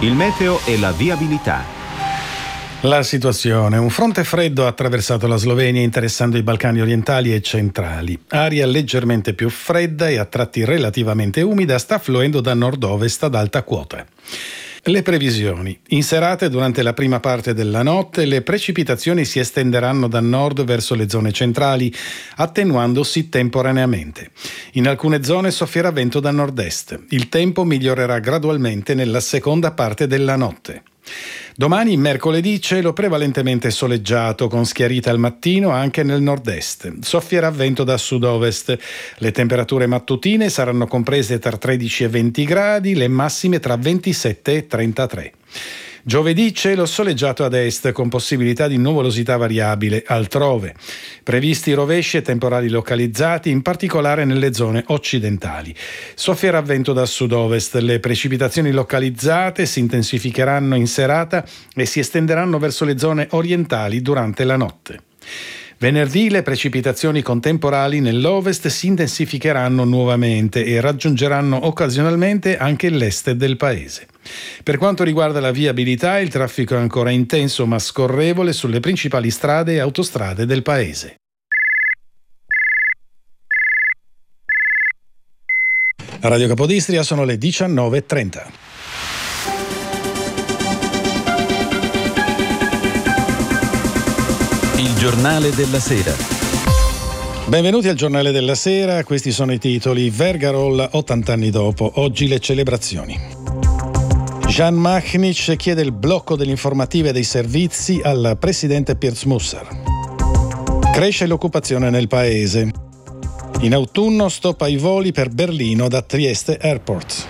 Il meteo e la viabilità. La situazione. Un fronte freddo ha attraversato la Slovenia interessando i Balcani orientali e centrali. Aria leggermente più fredda e a tratti relativamente umida sta fluendo da nord-ovest ad alta quota. Le previsioni. In serata e durante la prima parte della notte le precipitazioni si estenderanno da nord verso le zone centrali, attenuandosi temporaneamente. In alcune zone soffierà vento da nord-est. Il tempo migliorerà gradualmente nella seconda parte della notte. Domani, mercoledì, cielo prevalentemente soleggiato con schiarita al mattino anche nel nord-est. Soffierà vento da sud-ovest. Le temperature mattutine saranno comprese tra 13 e 20 gradi, le massime tra 27 e 33. Giovedì cielo soleggiato ad est con possibilità di nuvolosità variabile altrove. Previsti rovesci e temporali localizzati, in particolare nelle zone occidentali. Soffierà vento da sud-ovest. Le precipitazioni localizzate si intensificheranno in serata e si estenderanno verso le zone orientali durante la notte. Venerdì le precipitazioni con temporali nell'ovest si intensificheranno nuovamente e raggiungeranno occasionalmente anche l'est del paese. Per quanto riguarda la viabilità, il traffico è ancora intenso ma scorrevole sulle principali strade e autostrade del paese. A Radio Capodistria sono le 19:30. Il giornale della sera. Benvenuti al giornale della sera, questi sono i titoli. Vergarolla 80 anni dopo, oggi le celebrazioni. Jan Machnic chiede il blocco delle informative e dei servizi al presidente Piers Musser. Cresce l'occupazione nel paese. In autunno stop ai voli per Berlino da Trieste Airport.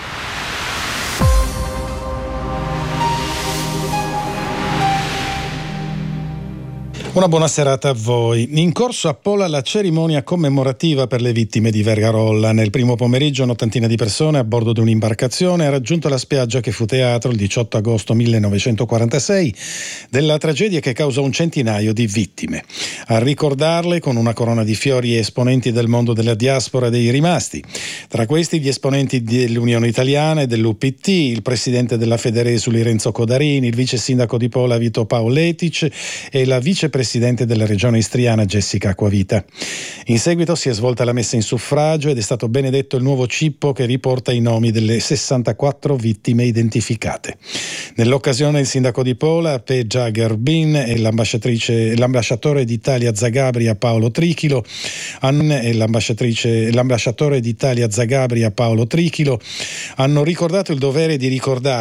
Una buona serata a voi. In corso a Pola la cerimonia commemorativa per le vittime di Vergarolla. Nel primo pomeriggio un'ottantina di persone a bordo di un'imbarcazione ha raggiunto la spiaggia che fu teatro il 18 agosto 1946 della tragedia che causò un centinaio di vittime. A ricordarle con una corona di fiori esponenti del mondo della diaspora dei rimasti. Tra questi gli esponenti dell'Unione Italiana e dell'UPT, il presidente della Federesuli Renzo Codarini, il vice sindaco di Pola Vito Pauletic e la vicepresidente della regione istriana Jessica Acquavita. In seguito si è svolta la messa in suffragio ed è stato benedetto il nuovo cippo che riporta i nomi delle 64 vittime identificate. Nell'occasione il sindaco di Pola, Peja Gerbin, e l'ambasciatore d'Italia a Zagabria Paolo Trichilo l'ambasciatore d'Italia a Zagabria Paolo Trichilo hanno ricordato il dovere di ricordare